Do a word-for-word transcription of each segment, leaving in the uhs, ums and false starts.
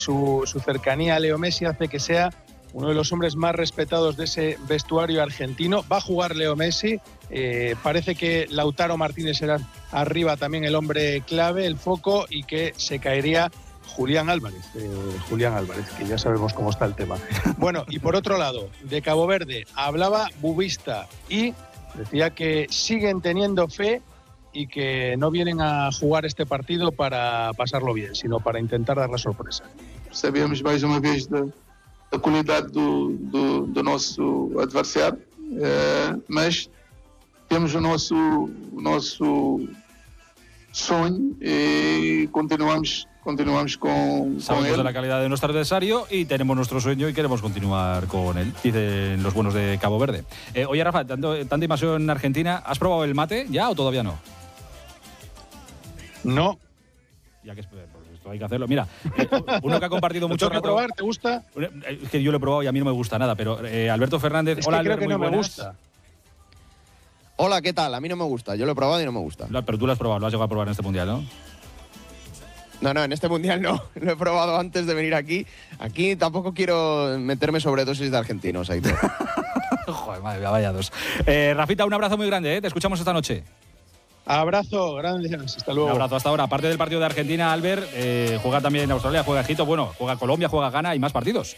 su, su cercanía a Leo Messi hace que sea uno de los hombres más respetados de ese vestuario argentino. Va a jugar Leo Messi. Eh, parece que Lautaro Martínez será arriba también el hombre clave, el foco, y que se caería Julián Álvarez. Eh, Julián Álvarez, que ya sabemos cómo está el tema. Bueno, y por otro lado, de Cabo Verde hablaba Bubista y decía que siguen teniendo fe y que no vienen a jugar este partido para pasarlo bien, sino para intentar dar la sorpresa. Sabemos mais uma vez da, da qualidade do, do, do nosso adversário, eh, mas temos o nosso, o nosso sonho e continuamos, continuamos com, com Sabemos ele. de la calidad de nuestro adversario y tenemos nuestro sueño y queremos continuar con él, dicen los buenos de Cabo Verde. Eh, oye, Rafa, tanto, tanta invasión en Argentina, ¿has probado el mate ya o todavía no? No. Ya que pues esto hay que hacerlo. Mira, eh, uno que ha compartido mucho rato. rato. probar? ¿Te gusta? Es que yo lo he probado y a mí no me gusta nada, pero eh, Alberto Fernández. Es hola, que creo Albert, que no muy me buenas. gusta. Hola, ¿qué tal? A mí no me gusta. Yo lo he probado y no me gusta. No, pero tú lo has probado, lo has llegado a probar en este mundial, ¿no? No, no, en este mundial no. Lo he probado antes de venir aquí. Aquí tampoco quiero meterme sobredosis de argentinos, Aitor. Joder, madre mía, vaya dos. Eh, Rafita, un abrazo muy grande, ¿eh? Te escuchamos esta noche. Abrazo, gracias, hasta luego. Un abrazo hasta ahora. Aparte del partido de Argentina, Albert, eh, juega también en Australia, juega Egipto, bueno, juega Colombia, juega Ghana y más partidos.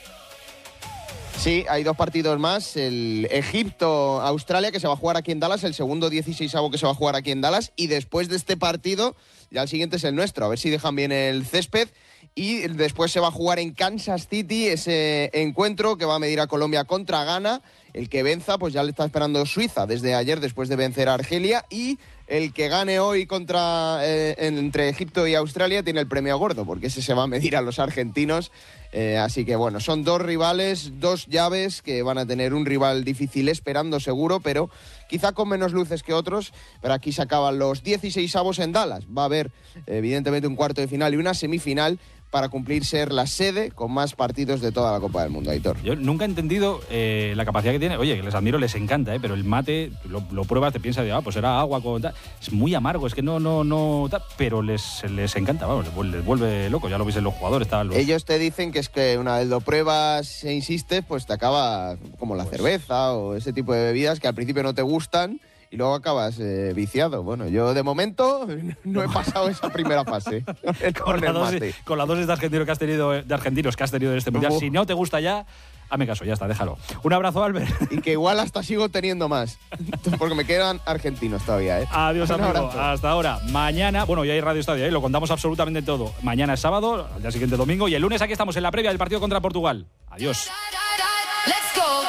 Sí, hay dos partidos más. El Egipto-Australia, que se va a jugar aquí en Dallas, el segundo dieciseisavo que se va a jugar aquí en Dallas. Y después de este partido, ya el siguiente es el nuestro, a ver si dejan bien el césped. Y después se va a jugar en Kansas City ese encuentro que va a medir a Colombia contra Ghana. El que venza, pues ya le está esperando Suiza desde ayer después de vencer a Argelia. Y el que gane hoy contra eh, entre Egipto y Australia tiene el premio gordo, porque ese se va a medir a los argentinos. Eh, así que bueno, son dos rivales, dos llaves que van a tener un rival difícil esperando seguro, pero quizá con menos luces que otros. Pero aquí se acaban los dieciseisavos en Dallas. Va a haber evidentemente un cuarto de final y una semifinal para cumplir ser la sede con más partidos de toda la Copa del Mundo, Aitor. Yo nunca he entendido eh, la capacidad que tiene. Oye, que les admiro, les encanta, eh, pero el mate, lo, lo pruebas, te piensas, de, ah, pues será agua con tal. Es muy amargo, es que no, no, no, tal, pero les, les encanta, vamos, les, les vuelve loco. Ya lo veis en los jugadores. Los... Ellos te dicen que es que una vez lo pruebas e insistes, pues te acaba como la pues... cerveza o ese tipo de bebidas que al principio no te gustan y luego acabas eh, viciado. Bueno, yo de momento no he pasado esa primera fase. con, la dosis, con la dosis de argentinos que has tenido, de argentinos que has tenido en este mundial. Uh. Si no te gusta ya, hazme caso, ya está, déjalo. Un abrazo, Albert. Y que igual hasta sigo teniendo más, porque me quedan argentinos todavía, ¿eh? Adiós, amigo. Abrazo. Hasta ahora. Mañana, bueno, ya hay Radio Estadio, ¿eh? Lo contamos absolutamente todo. Mañana es sábado, al día siguiente domingo, y el lunes aquí estamos en la previa del partido contra Portugal. Adiós. Let's go.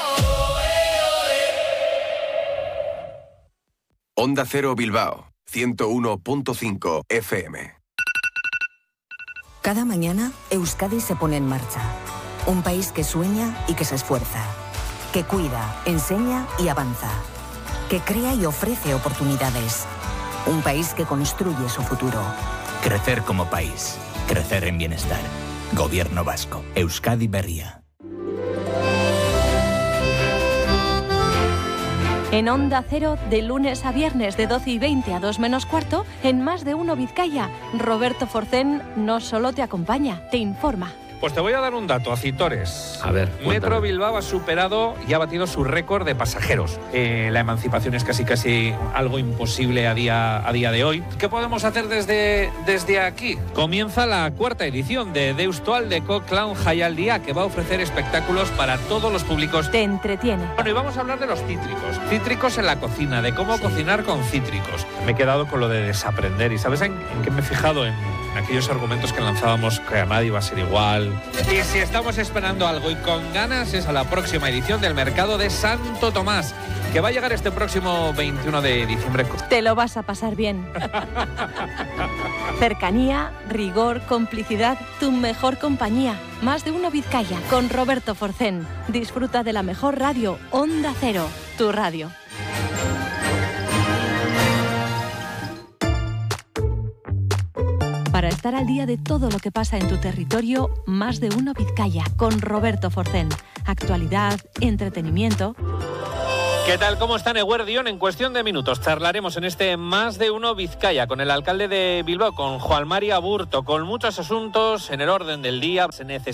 Onda Cero Bilbao, ciento uno punto cinco F M. Cada mañana, Euskadi se pone en marcha. Un país que sueña y que se esfuerza. Que cuida, enseña y avanza. Que crea y ofrece oportunidades. Un país que construye su futuro. Crecer como país. Crecer en bienestar. Gobierno vasco. Euskadi Berria. En Onda Cero, de lunes a viernes de doce y veinte a dos menos cuarto, en Más de Uno Vizcaya, Roberto Forcén no solo te acompaña, te informa. Pues te voy a dar un dato, Acitores. A ver, cuéntame. Metro Bilbao ha superado y ha batido su récord de pasajeros. Eh, la emancipación es casi casi algo imposible a día, a día de hoy. ¿Qué podemos hacer desde, desde aquí? Comienza la cuarta edición de Deustoaldeko Clown Jaialdia, que va a ofrecer espectáculos para todos los públicos. Te entretiene. Bueno, y vamos a hablar de los cítricos. Cítricos en la cocina, de cómo sí. cocinar con cítricos. Me he quedado con lo de desaprender. ¿Y sabes en, en qué me he fijado? En aquellos argumentos que lanzábamos, que a nadie iba a ser igual. Y si estamos esperando algo y con ganas, es a la próxima edición del Mercado de Santo Tomás, que va a llegar este próximo veintiuno de diciembre. Te lo vas a pasar bien. Cercanía, rigor, complicidad, tu mejor compañía. Más de Uno Vizcaya, con Roberto Forcén. Disfruta de la mejor radio, Onda Cero, tu radio. Para estar al día de todo lo que pasa en tu territorio, Más de Uno Vizcaya, con Roberto Forcén. Actualidad, entretenimiento. ¿Qué tal? ¿Cómo están, Eguerdión? En cuestión de minutos charlaremos en este Más de Uno Vizcaya con el alcalde de Bilbao, con Juan Mari Aburto, con muchos asuntos en el orden del día. Se necesita